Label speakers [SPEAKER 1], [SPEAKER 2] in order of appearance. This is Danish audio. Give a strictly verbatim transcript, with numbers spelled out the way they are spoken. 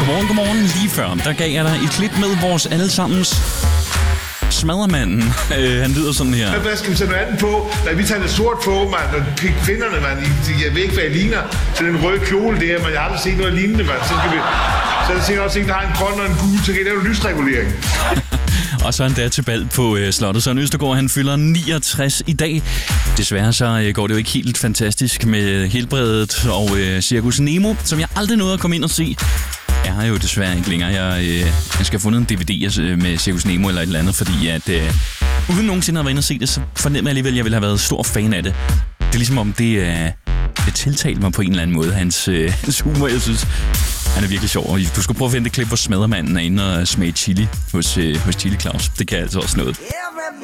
[SPEAKER 1] Godmorgen, godmorgen. Lige før, der gav jeg dig et klip med vores allesammens Smaddermanden. Øh, han lyder sådan her.
[SPEAKER 2] Hvad skal vi sætte noget andet på? Nej, vi tager det sort på, mand, og kvinderne, mand. Jeg ved ikke, hvad jeg ligner. Så den røde kjole der, man. Jeg har aldrig set noget lignende, mand. Så skal vi... Så er der sikkert også en, der har en grøn og en gul, så kan jeg lave en lysregulering.
[SPEAKER 1] Og så er han der til bal på øh, slottet. Søren Østergaard, han fylder niogtres i dag. Desværre så øh, går det jo ikke helt fantastisk med Helbredet og øh, Cirkus Nemo, som jeg aldrig nåede at komme ind og se. Jeg har jo desværre ikke længere. Jeg, øh, jeg skal have fundet en D V D med Cirkus Nemo eller et eller andet, fordi at øh, uden nogensinde at være inde og se det, så fornemmer jeg alligevel, at jeg ville have været stor fan af det. Det er ligesom om det, øh, det tiltalte mig på en eller anden måde, hans, øh, hans humor, jeg synes. Han er virkelig sjov. Du skulle prøve at finde det klip, hvor Smaddermanden er inde og smage chili hos, øh, hos Chili Claus. Det kan altså også noget.